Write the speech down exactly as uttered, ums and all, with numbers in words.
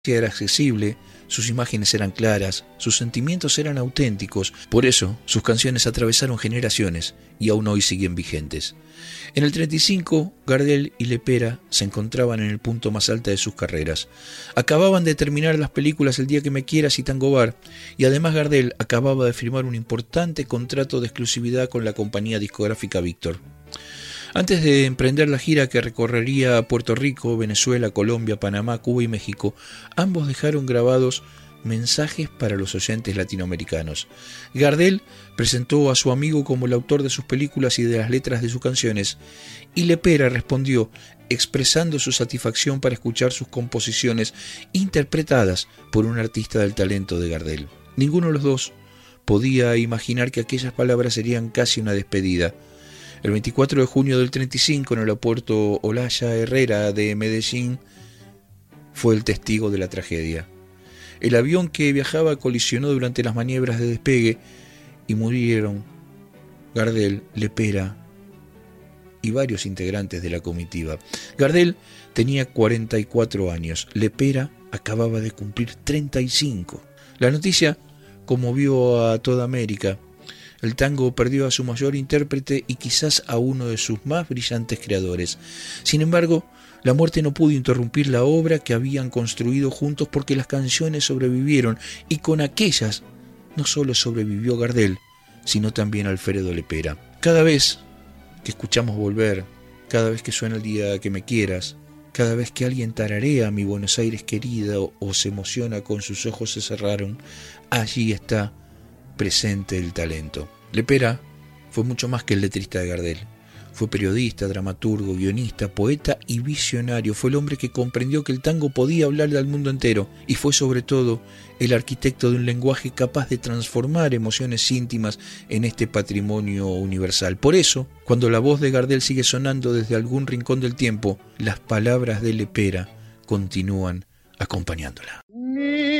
era accesible, sus imágenes eran claras, sus sentimientos eran auténticos, por eso sus canciones atravesaron generaciones y aún hoy siguen vigentes. En el treinta y cinco, Gardel y Lepera se encontraban en el punto más alto de sus carreras. Acababan de terminar las películas El día que me quieras y Tango Bar, y además Gardel acababa de firmar un importante contrato de exclusividad con la compañía discográfica Víctor. Antes de emprender la gira que recorrería Puerto Rico, Venezuela, Colombia, Panamá, Cuba y México, ambos dejaron grabados mensajes para los oyentes latinoamericanos. Gardel presentó a su amigo como el autor de sus películas y de las letras de sus canciones, y Lepera respondió expresando su satisfacción para escuchar sus composiciones interpretadas por un artista del talento de Gardel. Ninguno de los dos podía imaginar que aquellas palabras serían casi una despedida. El veinticuatro de junio del treinta y cinco, en el aeropuerto Olaya Herrera de Medellín, fue el testigo de la tragedia. El avión que viajaba colisionó durante las maniobras de despegue y murieron Gardel, Lepera y varios integrantes de la comitiva. Gardel tenía cuarenta y cuatro años, Lepera acababa de cumplir treinta y cinco. La noticia conmovió a toda América. El tango perdió a su mayor intérprete y quizás a uno de sus más brillantes creadores. Sin embargo, la muerte no pudo interrumpir la obra que habían construido juntos, porque las canciones sobrevivieron, y con aquellas no solo sobrevivió Gardel, sino también Alfredo Lepera. Cada vez que escuchamos Volver, cada vez que suena El día que me quieras, cada vez que alguien tararea Mi Buenos Aires querida o, o se emociona con Sus ojos se cerraron, allí está presente el talento. Lepera fue mucho más que el letrista de Gardel. Fue periodista, dramaturgo, guionista, poeta y visionario. Fue el hombre que comprendió que el tango podía hablarle al mundo entero, y fue sobre todo el arquitecto de un lenguaje capaz de transformar emociones íntimas en este patrimonio universal. Por eso, cuando la voz de Gardel sigue sonando desde algún rincón del tiempo, las palabras de Lepera continúan acompañándola.